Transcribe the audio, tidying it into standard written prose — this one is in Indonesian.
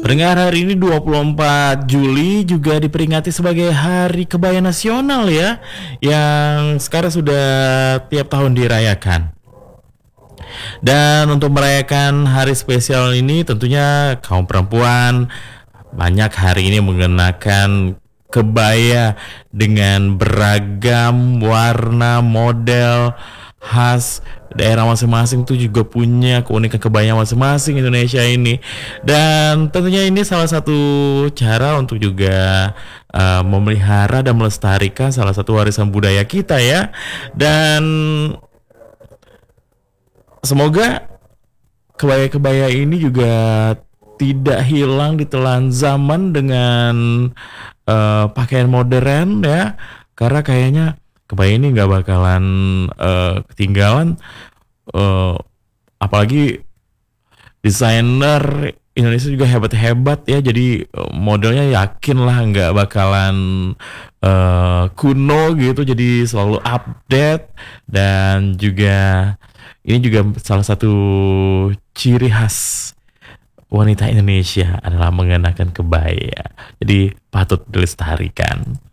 Pendengar, hari ini 24 Juli juga diperingati sebagai Hari Kebaya Nasional ya, yang sekarang sudah tiap tahun dirayakan. Dan untuk merayakan hari spesial ini tentunya kaum perempuan banyak hari ini mengenakan kebaya dengan beragam warna, model khas daerah masing-masing tuh juga punya keunikan kebaya masing-masing Indonesia ini. Dan tentunya ini salah satu cara untuk juga memelihara dan melestarikan salah satu warisan budaya kita ya. Dan semoga kebaya-kebaya ini juga tidak hilang ditelan zaman dengan pakaian modern ya, karena kayaknya kebaya ini nggak bakalan ketinggalan, eh, apalagi desainer Indonesia juga hebat-hebat ya, jadi modelnya yakin lah nggak bakalan kuno gitu, jadi selalu update. Dan juga ini juga salah satu ciri khas wanita Indonesia adalah mengenakan kebaya, jadi patut dilestarikan.